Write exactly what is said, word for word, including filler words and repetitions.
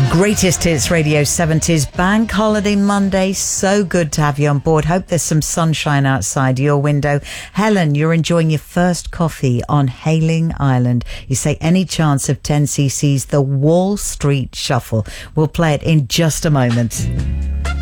Greatest Hits Radio seventies Bank Holiday Monday. So good to have you on board. Hope there's some sunshine outside your window. Helen, you're enjoying your first coffee on Hayling Island. You say any chance of ten C C's The Wall Street Shuffle. We'll play it in just a moment.